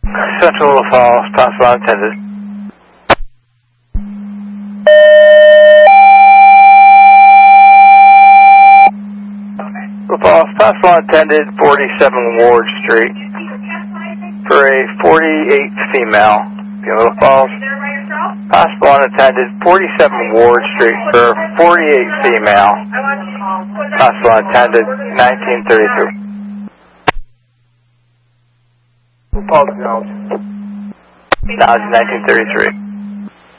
Central Little Falls, possible unattended. Little Falls, possible unattended, 47 Ward Street, for a 48 female. Little Falls, possible unattended, 47 Ward Street, for a 48 female. Possible unattended, 1933. Little Falls, acknowledge. Acknowledge 1933.